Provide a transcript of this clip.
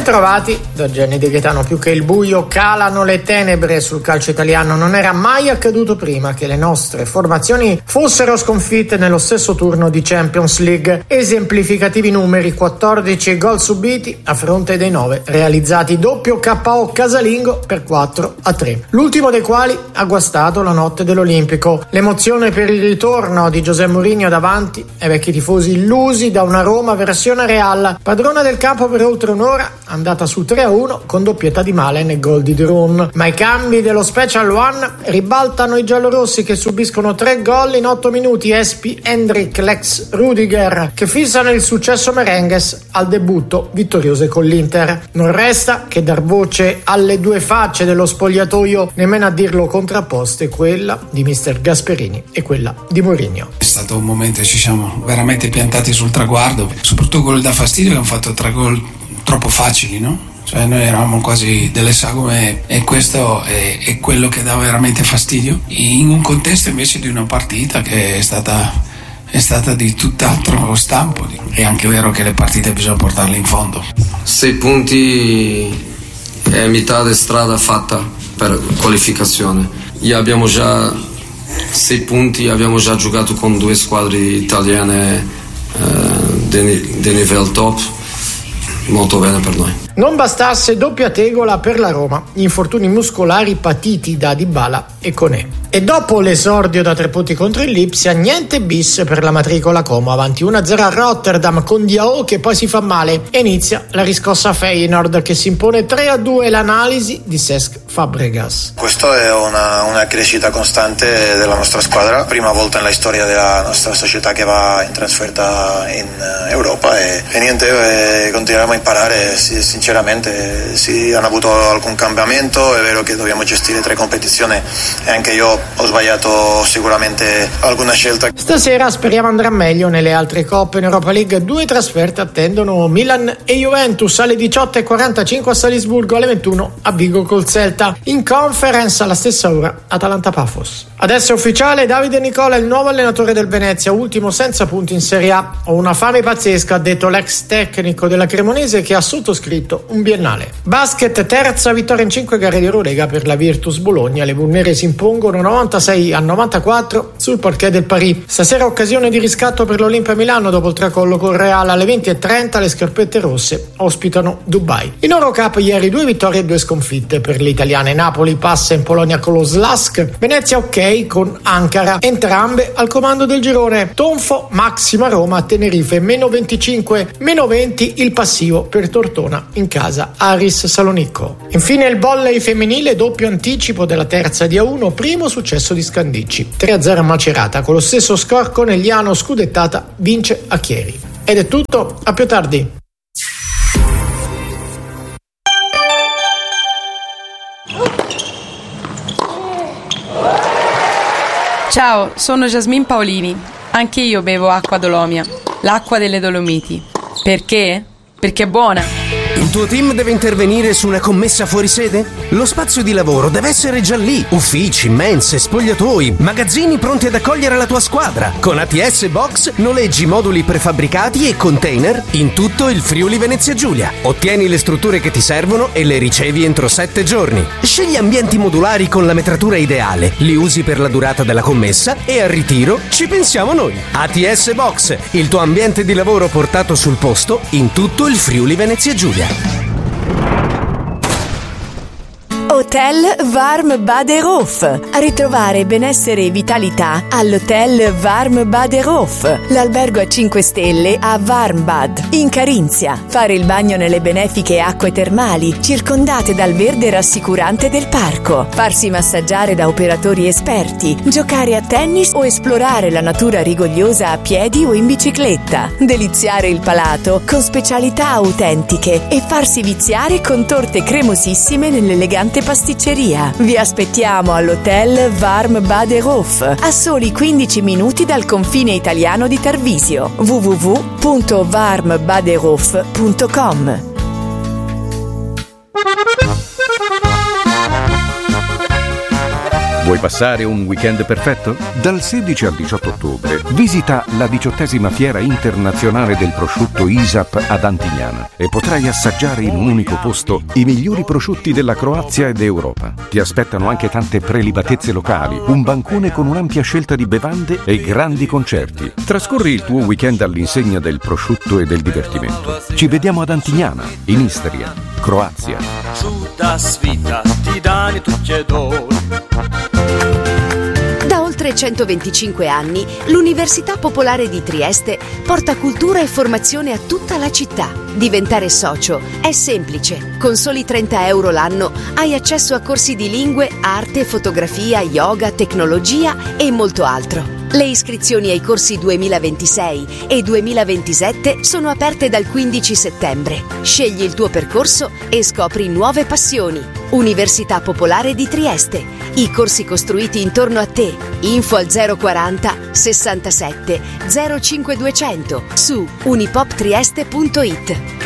Bentrovati da Gianni De Gaetano. Più che il buio calano le tenebre sul calcio italiano. Non era mai accaduto prima che le nostre formazioni fossero sconfitte nello stesso turno di Champions League. Esemplificativi numeri: 14 gol subiti a fronte dei 9 realizzati. Doppio KO casalingo per 4-3, l'ultimo dei quali ha guastato la notte dell'Olimpico. L'emozione per il ritorno di José Mourinho davanti ai vecchi tifosi illusi da una Roma versione Real, padrona del campo per oltre un'ora, andata su 3-1 con doppietta di Malen e gol di Drun. Ma i cambi dello Special One ribaltano i giallorossi, che subiscono 3 gol in 8 minuti. Espi, Hendrik, Lex, Rudiger, che fissano il successo merengues al debutto vittorioso con l'Inter. Non resta che dar voce alle due facce dello spogliatoio, nemmeno a dirlo contrapposte, quella di mister Gasperini e quella di Mourinho. È stato un momento, ci siamo veramente piantati sul traguardo, soprattutto quello da fastidio, che hanno fatto 3 gol troppo facili, no? Cioè noi eravamo quasi delle sagome, e questo è quello che dà veramente fastidio, in un contesto invece di una partita che è stata di tutt'altro stampo. È anche vero che le partite bisogna portarle in fondo. 6 punti è metà di strada fatta per qualificazione. Abbiamo già 6 punti, abbiamo già giocato con 2 squadre italiane di livello top. Molto bene per noi. Non bastasse doppia tegola per la Roma, gli infortuni muscolari patiti da Dybala e Koné. E dopo l'esordio da 3 punti contro il Lipsia, niente bis per la matricola Como, avanti 1-0 a Rotterdam con Diao che poi si fa male, e inizia la riscossa a Feyenoord che si impone 3-2. L'analisi di Cesc Fabregas. Questo è una crescita costante della nostra squadra, prima volta nella storia della nostra società che va in trasferta in Europa, e niente, continuiamo a imparare. Sinceramente sì, hanno avuto alcun cambiamento, è vero che dobbiamo gestire 3 competizioni e anche io ho sbagliato sicuramente alguna scelta. Stasera speriamo andrà meglio nelle altre coppe. In Europa League 2 trasferte attendono Milan e Juventus, alle 18:45 a Salisburgo, alle 21 a Vigo col Celta. In Conference alla stessa ora Atalanta-Pafos. Adesso è ufficiale: Davide Nicola è il nuovo allenatore del Venezia, ultimo senza punti in Serie A. Ho una fame pazzesca, ha detto l'ex tecnico della Cremonese, che ha sottoscritto un biennale. Basket, terza vittoria in 5 gare di Eurolega per la Virtus Bologna. Le Vulnere si impongono 96-94 sul parquet del Paris. Stasera occasione di riscatto per l'Olimpia Milano dopo il tracollo con Real. Alle 20:30 le scarpette rosse ospitano Dubai. In Eurocup ieri 2 vittorie e 2 sconfitte per le italiane. Napoli passa in Polonia con lo Slask, Venezia ok con Ankara, entrambe al comando del girone. Tonfo massima Roma a Tenerife, -25, -20 il passivo per Tortona in casa Aris Salonicco. Infine il volley femminile, doppio anticipo della terza di A1, primo successo di Scandicci, 3-0 a Macerata. Con lo stesso score Conegliano scudettata vince a Chieri. Ed è tutto, a più tardi. Ciao, sono Jasmine Paolini. Anche io bevo acqua Dolomia, l'acqua delle Dolomiti. Perché? Perché è buona. Il tuo team deve intervenire su una commessa fuori sede? Lo spazio di lavoro deve essere già lì. Uffici, mense, spogliatoi, magazzini pronti ad accogliere la tua squadra. Con ATS Box noleggi moduli prefabbricati e container in tutto il Friuli Venezia Giulia. Ottieni le strutture che ti servono e le ricevi entro 7 giorni. Scegli ambienti modulari con la metratura ideale, li usi per la durata della commessa e al ritiro ci pensiamo noi. ATS Box, il tuo ambiente di lavoro portato sul posto in tutto il Friuli Venezia Giulia. Hotel Warm Badehof. A ritrovare benessere e vitalità all'Hotel Warm Badehof, l'albergo a 5 stelle a Warmbad, in Carinzia. Fare il bagno nelle benefiche acque termali, circondate dal verde rassicurante del parco. Farsi massaggiare da operatori esperti, giocare a tennis o esplorare la natura rigogliosa a piedi o in bicicletta. Deliziare il palato con specialità autentiche e farsi viziare con torte cremosissime nell'elegante pasticceria. Vi aspettiamo all'Hotel Warm Badehof, a soli 15 minuti dal confine italiano di Tarvisio. www.warmbadehof.com. Vuoi passare un weekend perfetto? Dal 16 al 18 ottobre visita la 18ª Fiera Internazionale del Prosciutto ISAP ad Antignana e potrai assaggiare in un unico posto i migliori prosciutti della Croazia ed Europa. Ti aspettano anche tante prelibatezze locali, un bancone con un'ampia scelta di bevande e grandi concerti. Trascorri il tuo weekend all'insegna del prosciutto e del divertimento. Ci vediamo ad Antignana, in Istria, Croazia. Da oltre 125 anni, l'Università Popolare di Trieste porta cultura e formazione a tutta la città. Diventare socio è semplice. Con soli 30 euro l'anno hai accesso a corsi di lingue, arte, fotografia, yoga, tecnologia e molto altro. Le iscrizioni ai corsi 2026 e 2027 sono aperte dal 15 settembre. Scegli il tuo percorso e scopri nuove passioni. Università Popolare di Trieste. I corsi costruiti intorno a te. Info al 040 67 05200 su unipoptrieste.it.